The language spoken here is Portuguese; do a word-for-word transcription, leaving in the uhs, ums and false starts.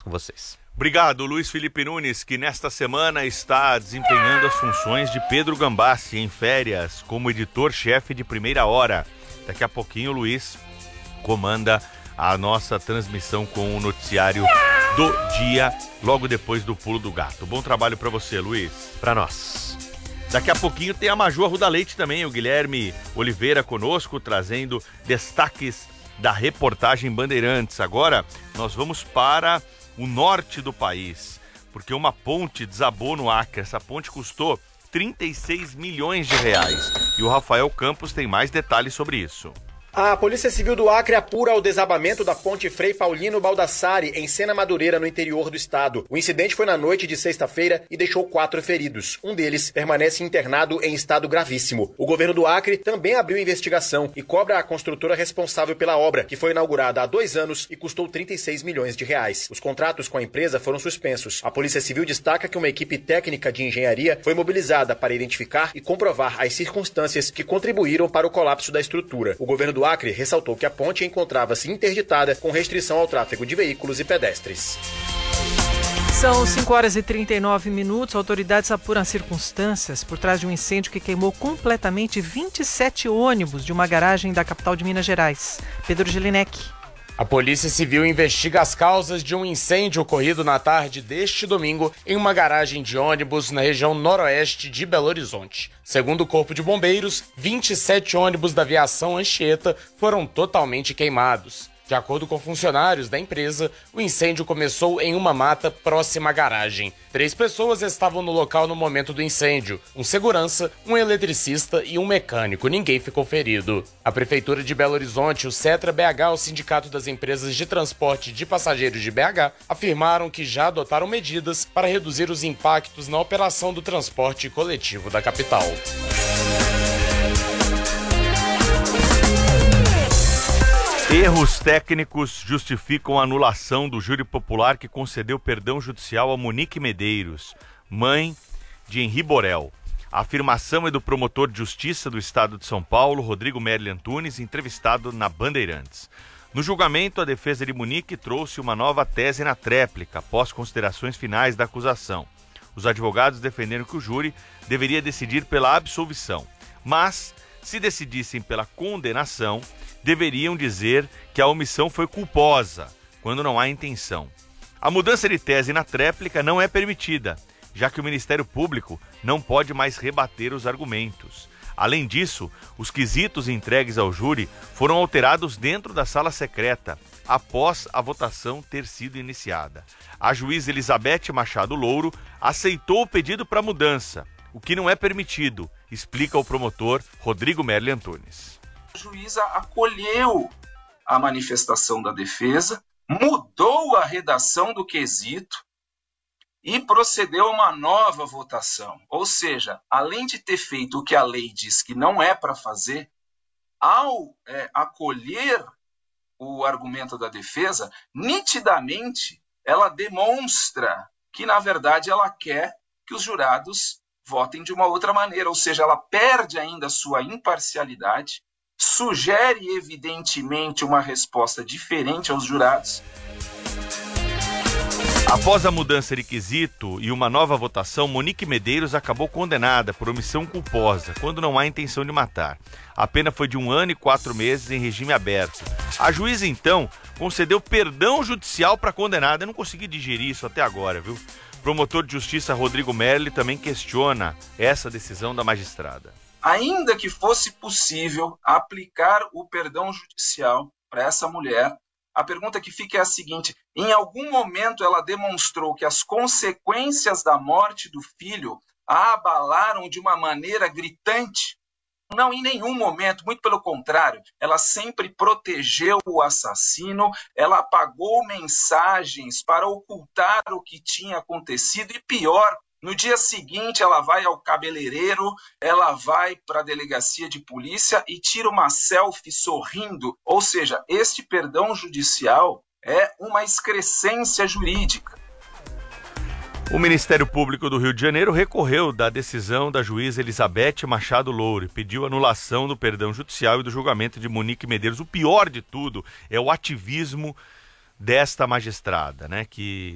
com vocês. Obrigado, Luiz Felipe Nunes, que nesta semana está desempenhando as funções de Pedro Gambassi em férias como editor-chefe de Primeira Hora. Daqui a pouquinho o Luiz comanda a nossa transmissão com o noticiário do dia, logo depois do Pulo do Gato. Bom trabalho para você, Luiz. Para nós. Daqui a pouquinho tem a Maju Arruda Leite também, o Guilherme Oliveira conosco, trazendo destaques da reportagem Bandeirantes. Agora nós vamos para o norte do país, porque uma ponte desabou no Acre. Essa ponte custou trinta e seis milhões de reais. E o Rafael Campos tem mais detalhes sobre isso. A Polícia Civil do Acre apura o desabamento da ponte Frei Paulino Baldassari, em Sena Madureira, no interior do estado. O incidente foi na noite de sexta-feira e deixou quatro feridos. Um deles permanece internado em estado gravíssimo. O governo do Acre também abriu investigação e cobra a construtora responsável pela obra, que foi inaugurada há dois anos e custou trinta e seis milhões de reais. Os contratos com a empresa foram suspensos. A Polícia Civil destaca que uma equipe técnica de engenharia foi mobilizada para identificar e comprovar as circunstâncias que contribuíram para o colapso da estrutura. O governo do Acre ressaltou que a ponte encontrava-se interditada com restrição ao tráfego de veículos e pedestres. São cinco horas e trinta e nove minutos. Autoridades apuram as circunstâncias por trás de um incêndio que queimou completamente vinte e sete ônibus de uma garagem da capital de Minas Gerais. Pedro Gelinek. A Polícia Civil investiga as causas de um incêndio ocorrido na tarde deste domingo em uma garagem de ônibus na região noroeste de Belo Horizonte. Segundo o Corpo de Bombeiros, vinte e sete ônibus da aviação Anchieta foram totalmente queimados. De acordo com funcionários da empresa, o incêndio começou em uma mata próxima à garagem. Três pessoas estavam no local no momento do incêndio: um segurança, um eletricista e um mecânico. Ninguém ficou ferido. A Prefeitura de Belo Horizonte, o Cetra B H, o Sindicato das Empresas de Transporte de Passageiros de B H, afirmaram que já adotaram medidas para reduzir os impactos na operação do transporte coletivo da capital. Erros técnicos justificam a anulação do júri popular que concedeu perdão judicial a Monique Medeiros, mãe de Henri Borel. A afirmação é do promotor de justiça do estado de São Paulo, Rodrigo Merli Antunes, entrevistado na Bandeirantes. No julgamento, a defesa de Monique trouxe uma nova tese na tréplica, após considerações finais da acusação. Os advogados defenderam que o júri deveria decidir pela absolvição, mas, se decidissem pela condenação, deveriam dizer que a omissão foi culposa, quando não há intenção. A mudança de tese na tréplica não é permitida, já que o Ministério Público não pode mais rebater os argumentos. Além disso, os quesitos entregues ao júri foram alterados dentro da sala secreta, após a votação ter sido iniciada. A juíza Elizabeth Machado Louro aceitou o pedido para mudança, o que não é permitido, explica o promotor Rodrigo Merli Antunes. A juíza acolheu a manifestação da defesa, mudou a redação do quesito e procedeu a uma nova votação. Ou seja, além de ter feito o que a lei diz que não é para fazer, ao é, acolher o argumento da defesa, nitidamente ela demonstra que, na verdade, ela quer que os jurados votem de uma outra maneira. Ou seja, ela perde ainda a sua imparcialidade, sugere, evidentemente, uma resposta diferente aos jurados. Após a mudança de quesito e uma nova votação, Monique Medeiros acabou condenada por omissão culposa, quando não há intenção de matar. A pena foi de um ano e quatro meses em regime aberto. A juíza, então, concedeu perdão judicial para a condenada. Eu não consegui digerir isso até agora, viu? O promotor de justiça Rodrigo Merli também questiona essa decisão da magistrada. Ainda que fosse possível aplicar o perdão judicial para essa mulher, a pergunta que fica é a seguinte: em algum momento ela demonstrou que as consequências da morte do filho a abalaram de uma maneira gritante? Não, em nenhum momento, muito pelo contrário, ela sempre protegeu o assassino, ela apagou mensagens para ocultar o que tinha acontecido e, pior, no dia seguinte ela vai ao cabeleireiro, ela vai para a delegacia de polícia e tira uma selfie sorrindo. Ou seja, este perdão judicial é uma excrescência jurídica. O Ministério Público do Rio de Janeiro recorreu da decisão da juíza Elizabeth Machado Louro e pediu anulação do perdão judicial e do julgamento de Monique Medeiros. O pior de tudo é o ativismo desta magistrada, né, que